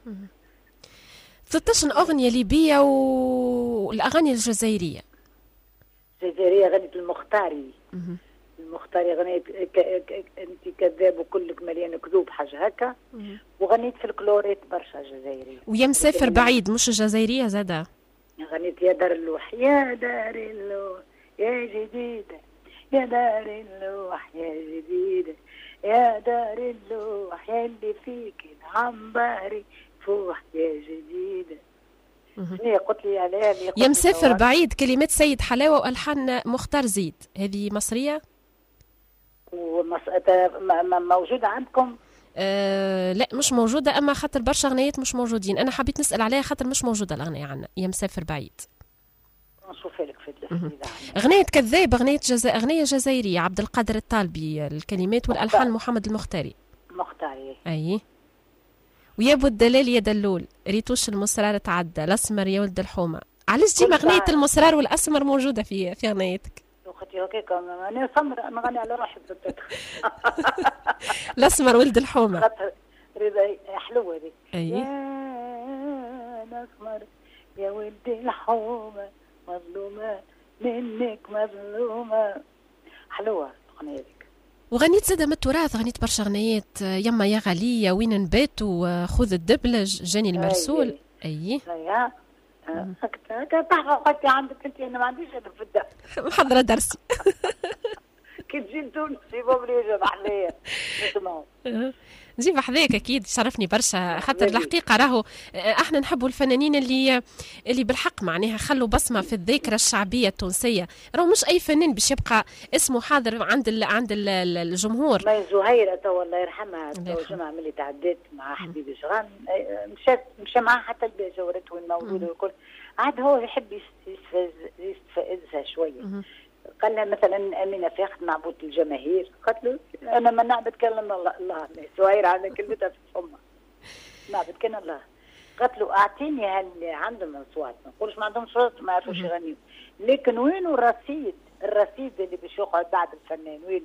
13 أغنية ليبية والأغاني الجزائرية. الجزائرية غنيت المختاري. المختاري غنيت انت كذاب وكلك مليان كذوب حاجة هكا. وغنيت في الكلوريت برشا جزائرية. ويا مسافر بعيد مش الجزائرية زادا. غنيت يا دار اللوح يا دار اللوح يا جديدة يا دار اللوح يا جديدة يا دار اللوح يا اللي فيك العنباري فوح يا جديدة. هي قلت لي عليها يا مسافر بعيد كلمات سيد حلاوة وألحان مختار زيد، هذه مصرية؟ موجودة عندكم؟ لا مش موجودة، أما خاطر برشا أغنيات مش موجودين، أنا حبيت نسأل عليها خاطر مش موجودة الأغنية عنا يا مسافر بعيد. نشوف لك في الحديدة. أغنية كذاب، أغنية جزائرية، عبد القادر الطالبي، الكلمات والألحان محمد المختاري. أي. ويا ابو الدلال يا دلول ريتوش المصرار تعدى الاسمر يا ولد الحومه. علاش ديما اغنيه المصرار والاسمر موجوده في اغنيتك؟ اختي هكاك انا سمر نغني على روحي بالضبط. الاسمر ولد الحومه رضا حلوه هذه. اي يا الاسمر يا ولد الحومه مظلومه منك مظلومه. حلوه الاغنيه هذيك. وغنيت زاده من التراث، غنيت برشا اغنيات، يما يا غاليه، وين نبات، وخذ الدبلج، جاني المرسول. اي هكا تحفظ عندك انت. انا ما عنديش هذا في الدرس. محضره درسي. كي تجي لتونس يبغوا لي يجي بحذايا نسمعوا. نجيب حذاك اكيد، شرفني برشا، خاطر الحقيقه راهو احنا نحبوا الفنانين اللي بالحق معناها خلوا بصمه في الذاكره الشعبيه التونسيه، راهو مش اي فنان باش يبقى اسمه حاضر عند الجمهور. ما زهيره تو الله يرحمها، تو جمعه ملي تعديت مع حبيبي شغال مشى معاه حتى البيت جورته وين موجوده والكل، عاد هو يحب يستفزها شويه. قال لها مثلا امينه فاخت معبود الجماهير، قالت له انا ما نعبد كلام الله. سهير على كلمتها في فمها نعبد كلام الله. قالت له اعطيني هاللي عندهم اصوات، ما نقولش ما عندهم صوت ما يعرفوش يغنيوا، لكن وين الرصيد اللي باش يقعد بعد الفنان وين؟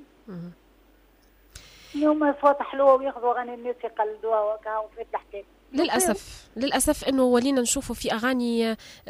اليوم اصوات حلوه وياخذوا اغاني الناس يقلدوها وكا وفات الحكايه. للاسف انه ولينا نشوفوا في اغاني